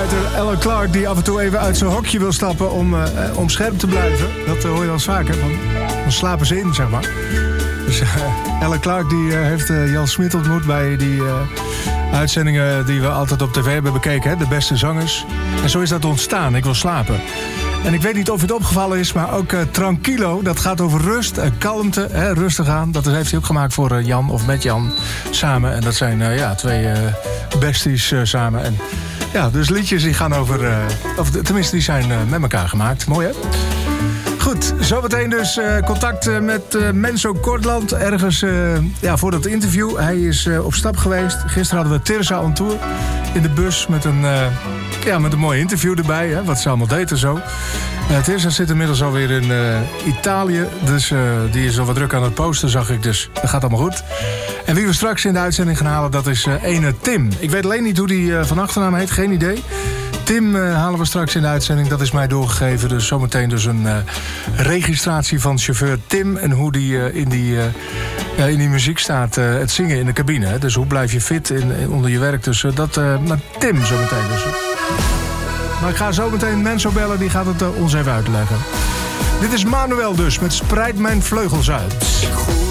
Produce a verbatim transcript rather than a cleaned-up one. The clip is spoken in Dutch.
singer-songwriter Alan Clark... die af en toe even uit zijn hokje wil stappen om, uh, om scherp te blijven. Dat uh, hoor je wel eens vaker. Van, dan slapen ze in, zeg maar. Dus uh, Alan Clark die, uh, heeft uh, Jan Smit ontmoet bij die uh, uitzendingen... die we altijd op tv hebben bekeken, hè? De beste zangers. En zo is dat ontstaan. Ik wil slapen. En ik weet niet of het opgevallen is, maar ook uh, Tranquilo... dat gaat over rust en kalmte, hè, rustig aan. Dat heeft hij ook gemaakt voor uh, Jan, of met Jan, samen. En dat zijn uh, ja, twee uh, besties uh, samen. En ja, dus liedjes die gaan over... Uh, of tenminste, die zijn uh, met elkaar gemaakt. Mooi, hè? Goed, zometeen dus uh, contact uh, met uh, Menzo Kortland. Ergens uh, ja, voor dat interview. Hij is uh, op stap geweest. Gisteren hadden we Tirza on tour in de bus met een... Uh, Ja, met een mooi interview erbij, hè, wat ze allemaal deden zo. Uh, Tirza zit inmiddels alweer in uh, Italië. Dus uh, die is al wat druk aan het posten, zag ik. Dus dat gaat allemaal goed. En wie we straks in de uitzending gaan halen, dat is uh, ene Tim. Ik weet alleen niet hoe die uh, van achternaam heet, geen idee. Tim uh, halen we straks in de uitzending, dat is mij doorgegeven. Dus zometeen dus een uh, registratie van chauffeur Tim... en hoe die uh, in, die, uh, uh, in die muziek staat, uh, het zingen in de cabine. Hè. Dus hoe blijf je fit in, in, onder je werk. Dus uh, dat uh, met Tim zometeen dus. Maar ik ga zo meteen Menzo bellen, die gaat het uh, ons even uitleggen. Dit is Manuel dus, met Spreid mijn vleugels uit.